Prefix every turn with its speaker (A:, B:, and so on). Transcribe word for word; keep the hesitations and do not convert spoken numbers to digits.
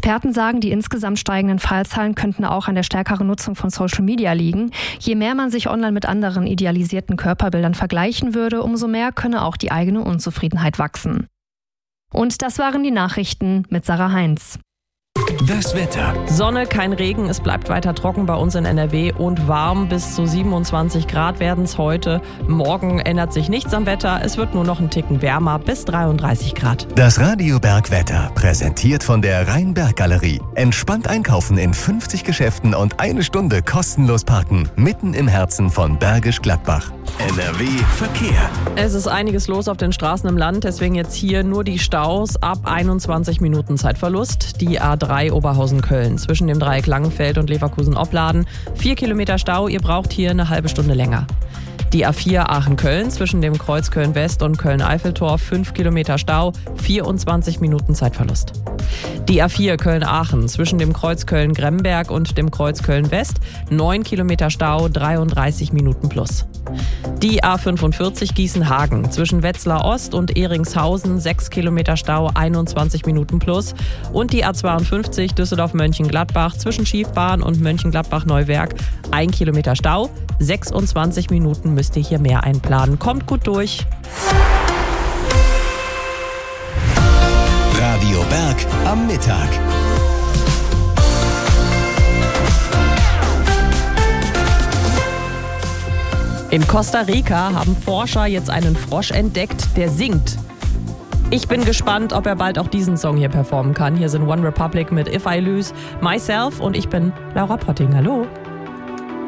A: Experten sagen, die insgesamt steigenden Fallzahlen könnten auch an der stärkeren Nutzung von Social Media liegen. Je mehr man sich online mit anderen idealisierten Körperbildern vergleichen würde, umso mehr könne auch die eigene Unzufriedenheit wachsen. Und das waren die Nachrichten mit Sarah Heinz.
B: Das Wetter.
C: Sonne, kein Regen, es bleibt weiter trocken bei uns in N R W und warm. Bis zu siebenundzwanzig Grad werden es heute. Morgen ändert sich nichts am Wetter, es wird nur noch ein Ticken wärmer, bis dreiunddreißig Grad.
B: Das Radio Bergwetter, präsentiert von der Rhein-Berg-Galerie. Entspannt einkaufen in fünfzig Geschäften und eine Stunde kostenlos parken, mitten im Herzen von Bergisch Gladbach. N R W Verkehr.
C: Es ist einiges los auf den Straßen im Land, deswegen jetzt hier nur die Staus ab einundzwanzig Minuten Zeitverlust. Die A drei Oberhausen-Köln zwischen dem Dreieck Langenfeld und Leverkusen-Opladen. Vier Kilometer Stau, ihr braucht hier eine halbe Stunde länger. Die A vier Aachen-Köln zwischen dem Kreuz Köln-West und Köln-Eiffeltor. Fünf Kilometer Stau, vierundzwanzig Minuten Zeitverlust. Die A vier Köln-Aachen zwischen dem Kreuz Köln-Gremberg und dem Kreuz Köln-West. Neun Kilometer Stau, dreiunddreißig Minuten plus. Die A fünfundvierzig Gießen-Hagen zwischen Wetzlar Ost und Ehringshausen, sechs Kilometer Stau, einundzwanzig Minuten plus. Und die A zweiundfünfzig Düsseldorf-Mönchengladbach zwischen Schiefbahn und Mönchengladbach-Neuwerk, ein Kilometer Stau, sechsundzwanzig Minuten müsst ihr hier mehr einplanen. Kommt gut durch.
B: Radio Berg am Mittag.
C: In Costa Rica haben Forscher jetzt einen Frosch entdeckt, der singt. Ich bin gespannt, ob er bald auch diesen Song hier performen kann. Hier sind One Republic mit If I Lose Myself und ich bin Laura Potting. Hallo.